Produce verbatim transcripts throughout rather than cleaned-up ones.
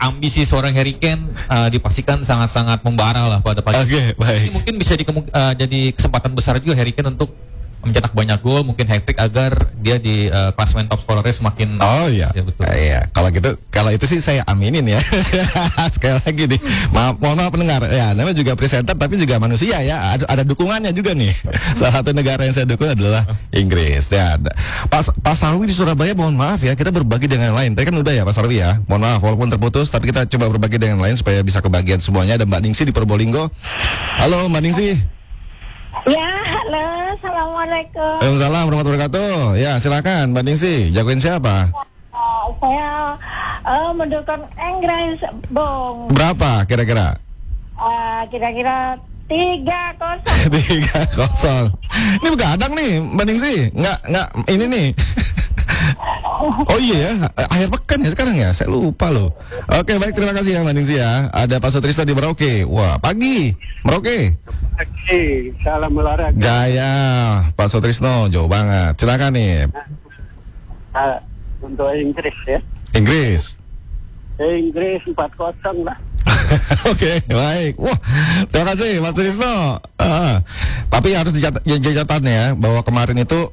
ambisi seorang Harry Kane uh, dipastikan sangat-sangat membara lah pada pagi. Oke, okay, baik. Ini mungkin bisa di, uh, jadi kesempatan besar juga Harry Kane untuk mencetak banyak gol, mungkin hat-trick agar dia di uh, klasemen top scorernya semakin. Oh iya, ya betul. Uh, iya. Kalau gitu, kalau itu sih saya aminin ya. Sekali lagi nih, maaf, mohon maaf pendengar. Ya, namanya juga presenter, tapi juga manusia ya. Ada, ada dukungannya juga nih. Salah satu negara yang saya dukung adalah Inggris. Ya, Pak Pak Sarwi di Surabaya, mohon maaf ya, kita berbagi dengan yang lain. Tadi kan udah ya Pak Sarwi ya. Mohon maaf, walaupun terputus, tapi kita coba berbagi dengan yang lain supaya bisa kebagian semuanya. Ada Mbak Ningsi di Probolinggo. Halo Mbak Ningsi. Ya, halo, assalamualaikum. Waalaikumsalam warahmatullahi wabarakatuh. Ya, silakan Mbak Ningsi, jagoin siapa? Uh, saya uh, mendukung Inggris, Bung. Berapa kira-kira? Uh, kira-kira tiga kosong. Tiga kosong. Ini begadang nih Mbak Ningsi. Nggak, nggak, ini nih. Oh iya ya, akhir pekan ya sekarang ya, saya lupa loh. Oke, baik, terima kasih ya Mbak Ningsi ya. Ada Pak Sutrisno di Merauke. Wah, pagi Merauke. Pagi, salam olahraga. Jaya, Pak Sutrisno, jauh banget. Silakan nih. Nah, untuk Inggris ya. Inggris. Inggris empat kosong lah. Oke, baik. Wah, terima kasih Pak Sutrisno. Uh, tapi harus dicatat ya bahwa kemarin itu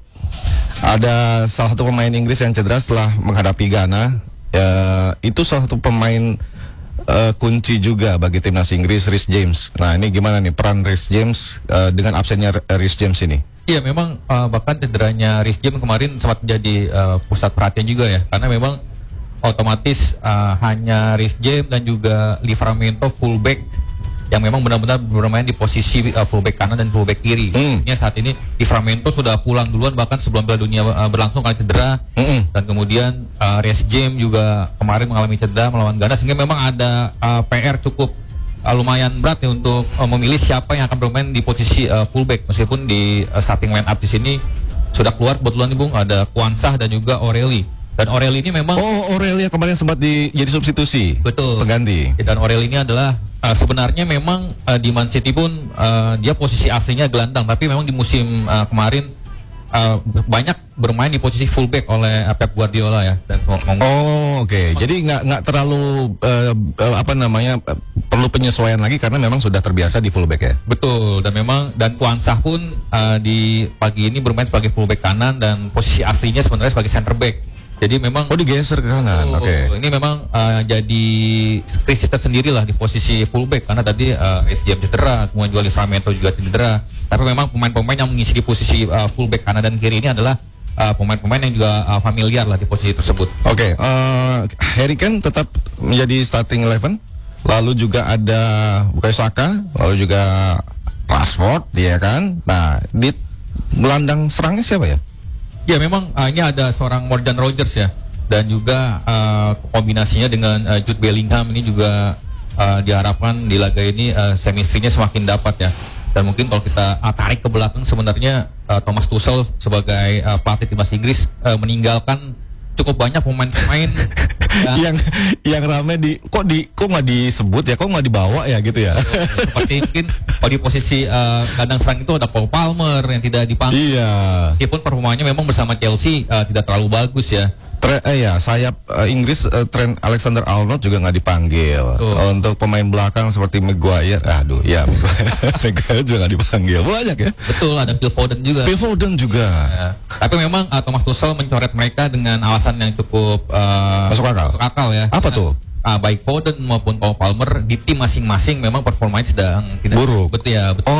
ada salah satu pemain Inggris yang cedera setelah menghadapi Ghana. Ya, itu salah satu pemain uh, kunci juga bagi timnas Inggris, Reece James. Nah, ini gimana nih peran Reece James uh, dengan absennya Reece James ini? Iya, memang uh, bahkan cederanya Reece James kemarin sempat menjadi uh, pusat perhatian juga ya, karena memang otomatis uh, hanya Reece James dan juga Livramento fullback yang memang benar-benar bermain di posisi uh, fullback kanan dan fullback kiri. Mm. Ini saat ini Livramento sudah pulang duluan bahkan sebelum Piala Dunia uh, berlangsung karena cedera. Mm-mm. Dan kemudian uh, Reece James juga kemarin mengalami cedera melawan Ghana, sehingga memang ada uh, P R cukup uh, lumayan berat ya untuk uh, memilih siapa yang akan bermain di posisi uh, fullback, meskipun di uh, starting line up di sini sudah keluar kebetulan nih Bung, ada Kwanzaa dan juga O'Reilly. Dan O'Reilly ini memang Oh, O'Reilly kemarin sempat di, jadi substitusi. betul Pengganti. Dan O'Reilly ini adalah uh, sebenarnya memang uh, di Man City pun uh, dia posisi aslinya gelandang, tapi memang di musim uh, kemarin uh, banyak bermain di posisi fullback oleh uh, Pep Guardiola ya. Dan Oh, oke. Okay. Jadi nggak nggak terlalu uh, uh, apa namanya uh, perlu penyesuaian lagi karena memang sudah terbiasa di fullback ya. Betul, dan memang dan Kwanzaa pun uh, di pagi ini bermain sebagai fullback kanan dan posisi aslinya sebenarnya sebagai center back. Jadi memang Oh, digeser ke kanan. oh, Oke. Okay. Ini memang uh, jadi krisis tersendiri lah di posisi fullback karena tadi uh, S J M cedera, kemudian juga Livramento juga cedera. Tapi memang pemain-pemain yang mengisi di posisi uh, fullback kanan dan kiri ini adalah uh, pemain-pemain yang juga uh, familiar lah di posisi tersebut. Oke, okay, uh, Harry Kane tetap menjadi starting eleven. Lalu juga ada Bukayo Saka, lalu juga Rashford, dia kan. Nah, di gelandang serangnya siapa ya? Ya memang uh, ini ada seorang Morgan Rogers ya, dan juga uh, kombinasinya dengan uh, Jude Bellingham ini juga uh, diharapkan di laga ini uh, chemistry-nya semakin dapat ya. Dan mungkin kalau kita uh, tarik ke belakang sebenarnya uh, Thomas Tuchel sebagai uh, pelatih timnas Inggris uh, meninggalkan cukup banyak pemain-pemain ya. yang yang ramai di kok di kok nggak disebut ya, kok nggak dibawa ya gitu ya. Seperti mungkin kalau di posisi uh, kandang serang itu ada Paul Palmer yang tidak dipanggil. Iya. Meskipun performanya memang bersama Chelsea uh, tidak terlalu bagus ya. Tre, eh ya sayap uh, Inggris uh, Trent Alexander-Arnold juga nggak dipanggil. Tuh. Untuk pemain belakang seperti Maguire, aduh ya Maguire juga nggak dipanggil. Banyak ya. Betul, ada Phil Foden juga. Phil Foden juga. Ya. Tapi memang uh, Thomas Tuchel mencoret mereka dengan alasan yang cukup uh, Masuk akal. masuk akal ya. Apa Karena, tuh? Uh, baik Foden maupun Paul Palmer di tim masing-masing memang performanya sedang tidak buruk. Betul ya. Betul.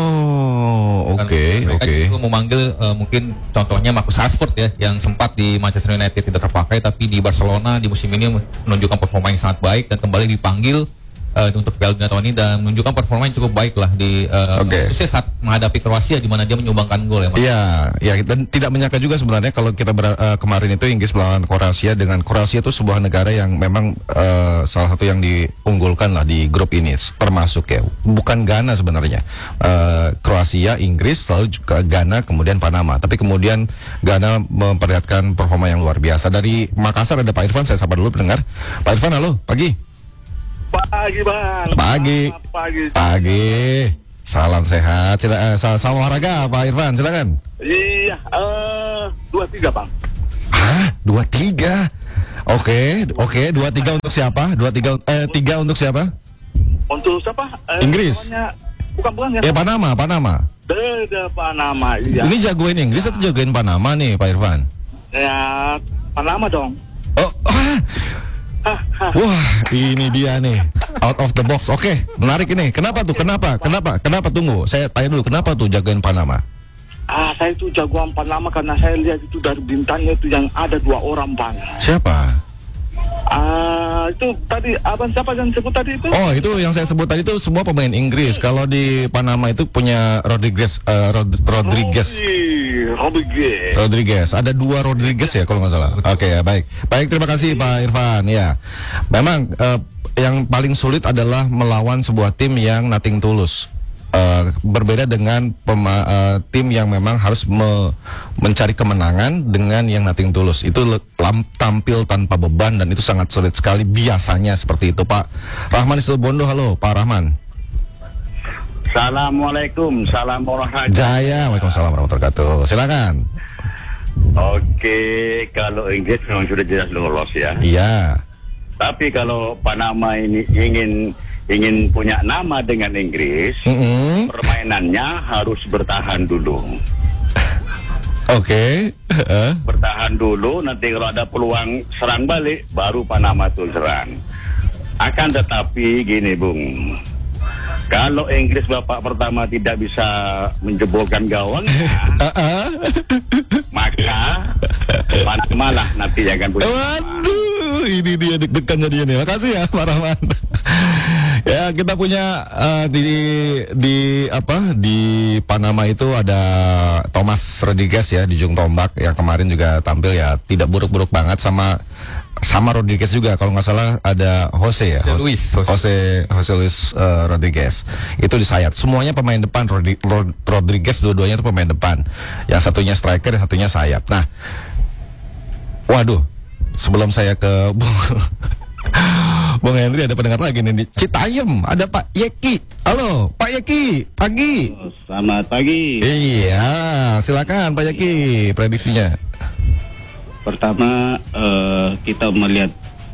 Oh, oke, Dan oke. mereka juga memanggil uh, mungkin contohnya Marcus Rashford ya, yang sempat di Manchester United tidak terpakai, tapi di Barcelona di musim ini menunjukkan performa yang sangat baik dan kembali dipanggil uh, untuk Piala Dunia tahun ini dan menunjukkan performa yang cukup baik lah di uh, okay. khususnya saat menghadapi Kroasia di mana dia menyumbangkan gol ya. Iya, ya dan tidak menyangka juga sebenarnya kalau kita ber, uh, kemarin itu Inggris melawan Kroasia, dengan Kroasia itu sebuah negara yang memang uh, salah satu yang diunggulkan lah di grup ini termasuk ya. Bukan Ghana sebenarnya. Uh, Kroasia, Inggris, lalu juga Ghana, kemudian Panama. Tapi kemudian Ghana memperlihatkan performa yang luar biasa. Dari Makassar ada Pak Irfan, saya sapa dulu pendengar. Pak Irfan, halo, pagi. Pagi bang. Pagi. Pagi. Pagi. Salam sehat. Sila, uh, salam olahraga Pak Irfan, silakan. Iya, eh dua tiga bang. Ah, dua tiga. Oke, oke, dua tiga untuk siapa? Dua tiga eh tiga untuk siapa? Untuk siapa? Eh, Inggris. namanya- bukan bukan ya. Ya Panama, Panama. Beda Panama. Iya. Ini jagoin Inggris atau jagoin Panama nih, Pak Irfan? Ya Panama dong. Oh, ah. Wah, ini dia nih, out of the box. Oke, menarik ini. Kenapa tuh? Kenapa? Kenapa? Kenapa? Tunggu, saya tanya dulu. Kenapa tuh jagain Panama? Ah, saya itu jagoan Panama karena saya lihat itu dari bintangnya itu yang ada dua orang, Bang. Siapa? Ah, itu tadi abang siapa yang sebut tadi itu? Oh, itu yang saya sebut tadi itu semua pemain Inggris. Kalau di Panama itu punya Rodriguez, eh, Rod- Rodriguez. Rodri- Rodriguez. Rodriguez, ada dua Rodriguez ya kalau nggak salah. Oke ya, baik, baik, terima kasih Pak Irfan. Ya, memang eh, yang paling sulit adalah melawan sebuah tim yang nothing tulus. Eh, berbeda dengan pema- eh, tim yang memang harus me- mencari kemenangan dengan yang nothing tulus. Itu le- lam- tampil tanpa beban dan itu sangat sulit sekali biasanya seperti itu. Pak Rahman Istilbondo, halo Pak Rahman. Assalamualaikum, salam olahraga. Jaya, waalaikumsalam warahmatullahi wabarakatuh. Silakan. Oke, kalau Inggris memang sudah jelas lolos ya. Iya. Tapi kalau Panama ini ingin ingin punya nama dengan Inggris, Mm-mm. permainannya harus bertahan dulu. Oke. Eh. Bertahan dulu, nanti kalau ada peluang serang balik, baru Panama tuh serang. Akan tetapi gini, Bung. Kalau Inggris babak pertama tidak bisa menjebolkan gawang, Uh-uh. maka Panama lah nanti yang akan punya. Waduh, ini dia deg-degannya dia nih. Makasih ya Pak Rahman. Ya, kita punya uh, di di apa di Panama itu ada Thomas Rodriguez ya di ujung tombak yang kemarin juga tampil ya tidak buruk-buruk banget, sama sama Rodriguez juga kalau nggak salah ada Jose ya. Jose Luis. Jose. Jose, Jose Luis uh, Rodriguez itu di sayap. Semuanya pemain depan. Rodri, Rod, Rodriguez dua-duanya itu pemain depan. Yang satunya striker, yang satunya sayap. Nah, waduh, sebelum saya ke Bung Bung Henry, ada pendengar lagi nih di Citayam, ada Pak Yeki. Halo, Pak Yeki, pagi. Selamat pagi. Iya, silakan Pak Yeki, prediksinya. Pertama uh, kita melihat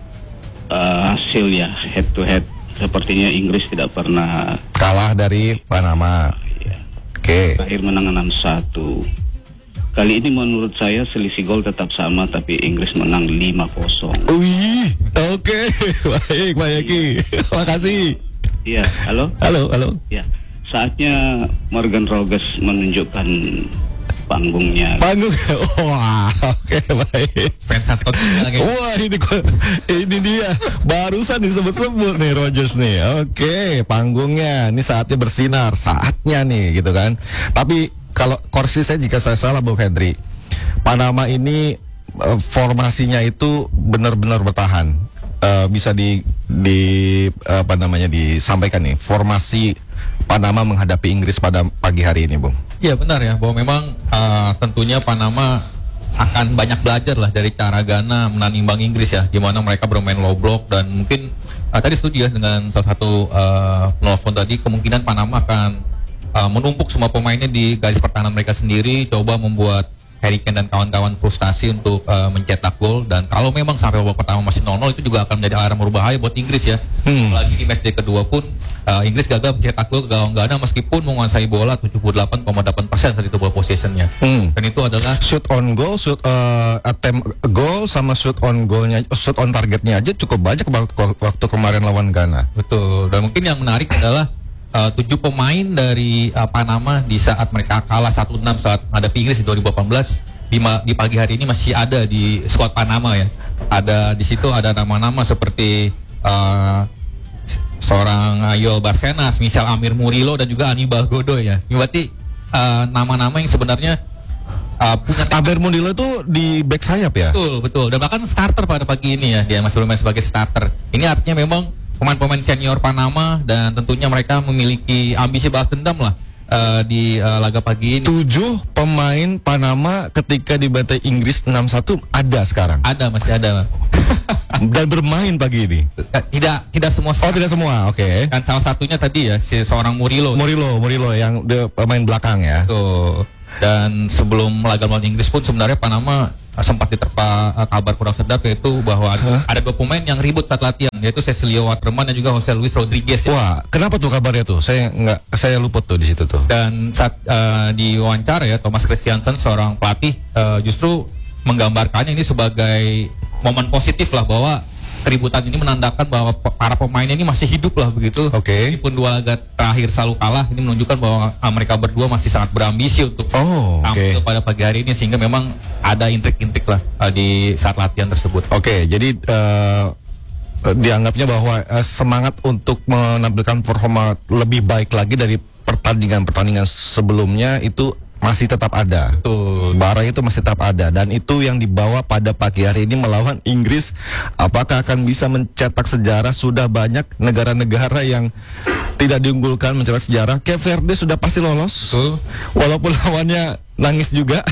uh, hasil ya head to head, sepertinya Inggris tidak pernah Kalah dari Panama. ya, Oke. terakhir menang enam satu. Kali ini menurut saya selisih gol tetap sama, tapi Inggris menang lima kosong. Wih, oke, baik Pak Yeki, makasih. Iya, halo? Halo, halo. Ya, saatnya Morgan Rogers menunjukkan panggungnya. Panggung, wah, oke baik. Fans Scotland lagi. Wah, ini kok- ini dia barusan disebut-sebut nih Rogers nih. Oke, panggungnya ini saatnya bersinar, saatnya nih gitu kan. Tapi kalau korsi saya jika saya salah Bung Henry, Panama ini eh, formasinya itu benar-benar bertahan. Eh, bisa di di apa namanya disampaikan nih formasi Panama menghadapi Inggris pada pagi hari ini, Bung. Iya benar ya, bahwa memang uh, tentunya Panama akan banyak belajar lah dari cara Ghana menahan imbang Inggris ya, di mana mereka bermain low block dan mungkin uh, tadi setuju ya dengan salah satu uh, penelpon tadi, kemungkinan Panama akan uh, menumpuk semua pemainnya di garis pertahanan mereka sendiri, coba membuat Harry Kane dan kawan-kawan frustasi untuk uh, mencetak gol, dan kalau memang sampai babak pertama masih nol nol itu juga akan menjadi alarm berbahaya buat Inggris ya. Hmm. Lagi di matchday kedua pun uh, Inggris gagal mencetak gol ke gawang Ghana meskipun menguasai bola tujuh puluh delapan koma delapan persen saat itu ball possessionnya. Hmm. Dan itu adalah Shoot on goal, shoot uh, attempt goal sama shoot on goalnya, shoot on targetnya aja cukup banyak waktu, waktu kemarin lawan Ghana. betul. Dan mungkin yang menarik adalah uh, tujuh pemain dari uh, Panama di saat mereka kalah satu enam saat menghadapi Inggris di dua ribu delapan belas di, ma- di pagi hari ini masih ada di squad Panama ya. Ada di situ ada nama-nama seperti uh, seorang Ayol Barcenas, misal Amir Murillo dan juga Anibal Godoy ya. Ini berarti uh, nama-nama yang sebenarnya uh, punya Aber Mundilo itu di back sayap ya? betul betul dan bahkan starter pada pagi ini ya, dia masih bermain sebagai starter. Ini artinya memang pemain-pemain senior Panama dan tentunya mereka memiliki ambisi balas dendam lah uh, di uh, laga pagi ini. Tujuh pemain Panama ketika dibantai Inggris enam satu ada sekarang Ada masih ada. dan bermain pagi ini. Eh, tidak tidak semua Oh tidak semua, oke. kan salah satunya tadi ya si seorang Murillo. Murillo, Murillo yang dia pemain belakang ya. Tuh. Dan sebelum laga melawan Inggris pun sebenarnya Panama uh, sempat diterpa uh, kabar kurang sedap, yaitu bahwa ada, huh? ada dua pemain yang ribut saat latihan, yaitu Cecilio Waterman dan juga Jose Luis Rodriguez. Ya. Wah, kenapa tuh kabarnya tuh? Saya nggak, saya luput tuh di situ tuh. Dan saat uh, diwawancara ya, Thomas Christiansen seorang pelatih uh, justru menggambarkannya ini sebagai momen positif lah, bahwa keributan ini menandakan bahwa para pemainnya ini masih hidup lah begitu. Oke. Okay. Meskipun dua laga terakhir selalu kalah, ini menunjukkan bahwa uh, mereka berdua masih sangat berambisi untuk oh, tampil okay. pada pagi hari ini, sehingga memang ada intrik-intrik lah uh, di saat latihan tersebut. Oke, okay, jadi uh, dianggapnya bahwa uh, semangat untuk menampilkan performa lebih baik lagi dari pertandingan-pertandingan sebelumnya itu masih tetap ada. Betul. Bara itu masih tetap ada, dan itu yang dibawa pada pagi hari ini melawan Inggris. Apakah akan bisa mencetak sejarah? Sudah banyak negara-negara yang tidak diunggulkan mencetak sejarah. Cape Verde sudah pasti lolos. Betul. Walaupun lawannya nangis juga.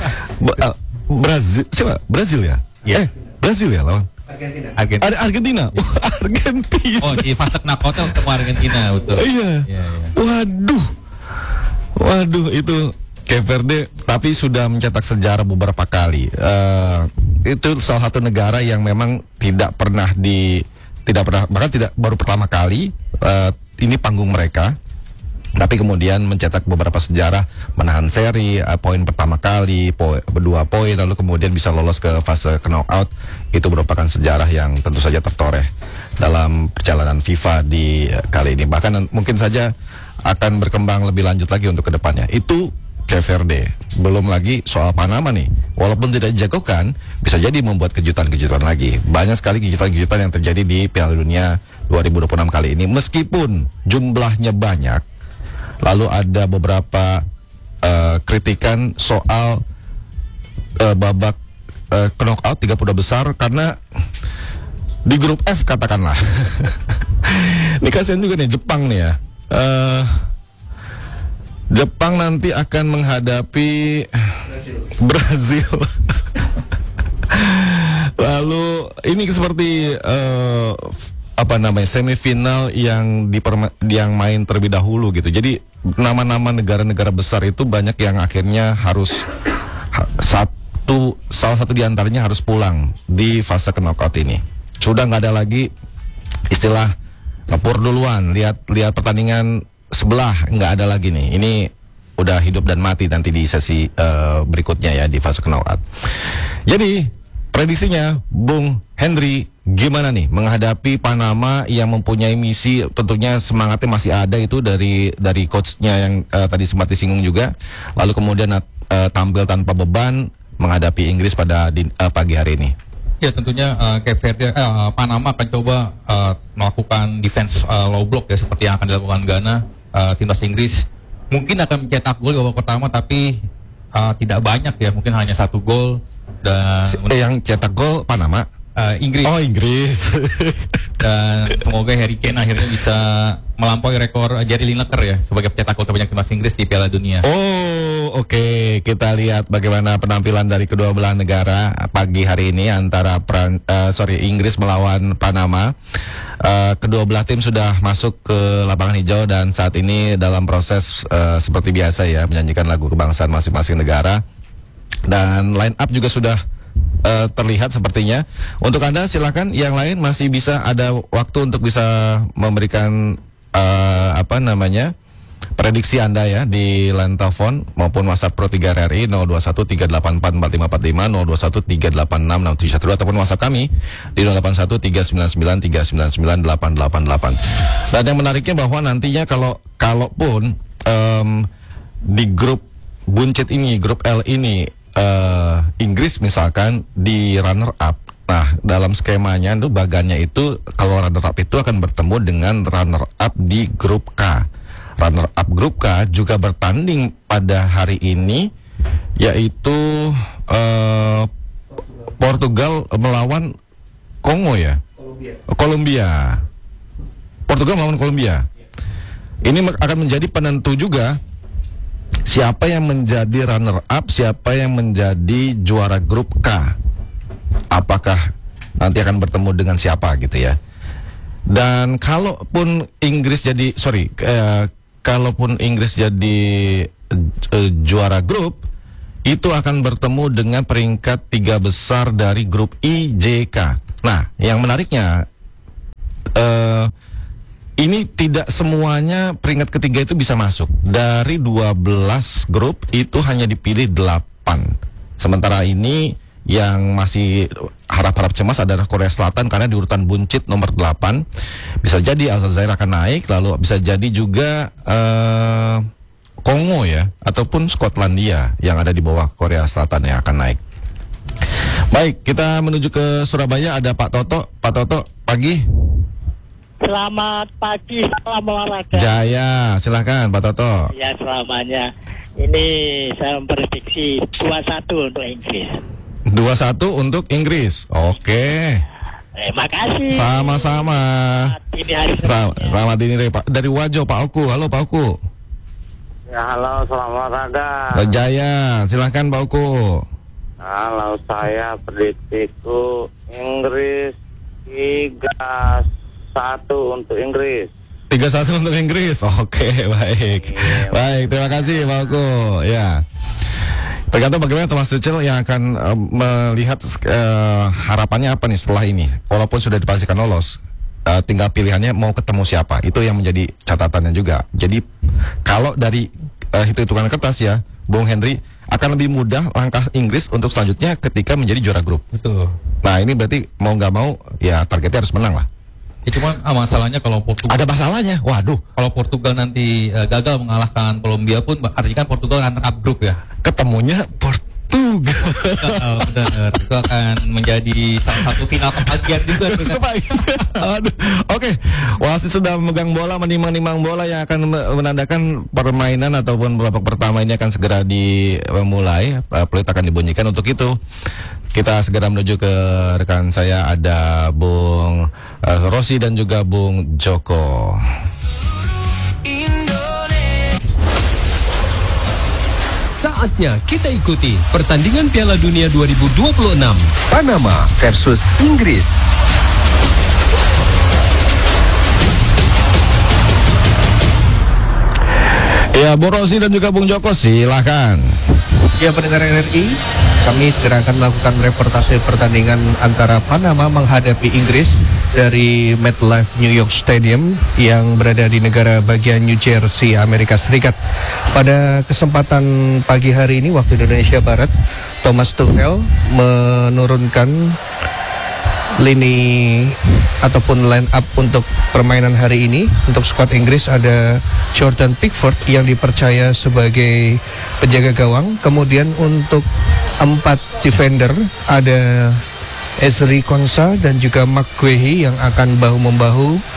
Brazil, siapa? Brazil ya? Yeah. Eh, Brazil ya lawan. Argentina. Argentina. Ada Argentina. Oh, Argentina. Oh, di fase knockout ketemu Argentina, betul. Iya. Iya, iya. Waduh. Waduh, itu Cape Verde tapi sudah mencetak sejarah beberapa kali. Uh, itu salah satu negara yang memang tidak pernah di tidak pernah bahkan tidak baru pertama kali uh, ini panggung mereka. Tapi kemudian mencetak beberapa sejarah, menahan seri, uh, poin pertama kali, po berdua poin, lalu kemudian bisa lolos ke fase knockout. Itu merupakan sejarah yang tentu saja tertoreh dalam perjalanan FIFA di uh, kali ini. Bahkan mungkin saja akan berkembang lebih lanjut lagi untuk kedepannya. Itu Cape Verde. Belum lagi soal Panama nih. Walaupun tidak dijagokan, bisa jadi membuat kejutan-kejutan lagi. Banyak sekali kejutan-kejutan yang terjadi di Piala Dunia dua ribu dua puluh enam kali ini. Meskipun jumlahnya banyak, lalu ada beberapa uh, kritikan soal uh, babak uh, knockout tiga puluh dua besar, karena di grup F katakanlah. Ini kasihan juga nih Jepang nih ya. Uh, Jepang nanti akan menghadapi Brazil. Brazil. Lalu ini seperti uh, apa namanya semifinal yang di yang main terlebih dahulu gitu. Jadi nama-nama negara-negara besar itu banyak yang akhirnya harus ha, satu salah satu diantaranya harus pulang di fase knockout ini. Sudah nggak ada lagi istilah ngepur duluan, lihat lihat pertandingan sebelah, nggak ada lagi nih. Ini udah hidup dan mati nanti di sesi uh, berikutnya ya di fase knockout. Jadi prediksinya Bung Henry gimana nih menghadapi Panama yang mempunyai misi, tentunya semangatnya masih ada itu dari dari coachnya yang uh, tadi sempat disinggung juga. Lalu kemudian uh, tampil tanpa beban menghadapi Inggris pada di, uh, pagi hari ini. Ya tentunya uh, Cape Verde, uh, Panama akan coba uh, melakukan defense uh, low block ya seperti yang akan dilakukan Ghana. Uh, timnas Inggris mungkin akan mencetak gol di babak pertama, tapi uh, tidak banyak ya, mungkin hanya satu gol. Dan eh, yang cetak gol Panama, uh, Inggris. Oh Inggris. Dan semoga Harry Kane akhirnya bisa melampaui rekor Gary Lineker ya sebagai pencetak gol terbanyak timnas Inggris di Piala Dunia. Oh oke, okay. Kita lihat bagaimana penampilan dari kedua belah negara pagi hari ini antara Pran, uh, sorry Inggris melawan Panama. Uh, kedua belah tim sudah masuk ke lapangan hijau dan saat ini dalam proses uh, seperti biasa ya menyanyikan lagu kebangsaan masing-masing negara, dan line up juga sudah uh, terlihat sepertinya. Untuk Anda silakan yang lain masih bisa ada waktu untuk bisa memberikan uh, apa namanya prediksi Anda ya di line telepon maupun WhatsApp Pro tiga R I nol dua satu tiga delapan empat empat lima empat lima nol dua satu tiga delapan enam enam tujuh satu dua ataupun WhatsApp kami di nol delapan satu tiga sembilan sembilan tiga sembilan sembilan delapan delapan delapan. Dan yang menariknya bahwa nantinya kalau kalaupun um, di grup buncit ini, grup L ini uh, Inggris misalkan di runner up. Nah, dalam skemanya itu bagannya itu kalau runner up itu akan bertemu dengan runner up di grup K. Runner up grup K juga bertanding pada hari ini, yaitu uh, Portugal melawan Kongo ya, Kolombia. Kolombia. Portugal melawan Kolombia. Ini akan menjadi penentu juga siapa yang menjadi runner up, siapa yang menjadi juara grup K. Apakah nanti akan bertemu dengan siapa gitu ya. Dan kalaupun Inggris jadi sorry. Uh, Kalaupun Inggris jadi uh, juara grup, itu akan bertemu dengan peringkat tiga besar dari grup I J K. Nah, yang menariknya uh, ini tidak semuanya peringkat ketiga itu bisa masuk. Dari dua belas grup itu hanya dipilih delapan. Sementara ini yang masih harap-harap cemas adalah Korea Selatan karena di urutan buncit nomor delapan. Bisa jadi Aljazair akan naik, lalu bisa jadi juga uh, Kongo ya, ataupun Skotlandia yang ada di bawah Korea Selatan yang akan naik. Baik, kita menuju ke Surabaya, ada Pak Toto. Pak Toto, pagi. Selamat pagi, salam olahraga. Jaya, silahkan Pak Toto. Ya, selamanya. Ini saya memprediksi dua satu untuk Inggris. dua satu untuk Inggris. Oke. Terima kasih. Sama-sama. Ini hari Sa- Selamat dini dari Pak dari Wajo, Pak Oku. Halo Pak Oku. Ya, halo, selamat olahraga. Jaya, silahkan Pak Oku. Kalau saya prediksiku Inggris tiga satu untuk Inggris. tiga satu untuk Inggris. Oke, baik. Iya. Baik, terima kasih Pak Oku. Ya. Tergantung bagaimana Thomas Tuchel yang akan uh, melihat uh, harapannya apa nih setelah ini. Walaupun sudah dipastikan lolos, uh, tinggal pilihannya mau ketemu siapa. Itu yang menjadi catatannya juga. Jadi kalau dari uh, hitung-hitungan kertas ya, Bung Henry, akan lebih mudah langkah Inggris untuk selanjutnya ketika menjadi juara grup. Betul. Nah ini berarti mau nggak mau ya targetnya harus menang lah. Ya, cuman ah, masalahnya kalau Portugal Ada masalahnya. Waduh. kalau Portugal nanti uh, gagal mengalahkan Kolombia pun artinya kan Portugal akan up grup ya. Ketemunya Portugal. Oh, benar. Itu akan menjadi salah satu final kebahagiaan juga. Aduh. Oke, wasit sudah memegang bola, menimang-nimang bola yang akan menandakan permainan ataupun babak pertama ini akan segera dimulai. Peluit akan dibunyikan. Untuk itu kita segera menuju ke rekan saya, ada Bung uh, Rossi dan juga Bung Joko. Saatnya kita ikuti pertandingan Piala Dunia dua ribu dua puluh enam Panama versus Inggris. Ya, Bung Rossi dan juga Bung Joko, silahkan. Ya, pendengar R R I, kami segera akan melakukan reportase pertandingan antara Panama menghadapi Inggris dari MetLife New York Stadium yang berada di negara bagian New Jersey, Amerika Serikat. Pada kesempatan pagi hari ini waktu Indonesia Barat, Thomas Tuchel menurunkan lini ataupun line up untuk permainan hari ini. Untuk skuad Inggris ada Jordan Pickford yang dipercaya sebagai penjaga gawang. Kemudian untuk empat defender ada Ezri Konsa dan juga Mark Guehi yang akan bahu-membahu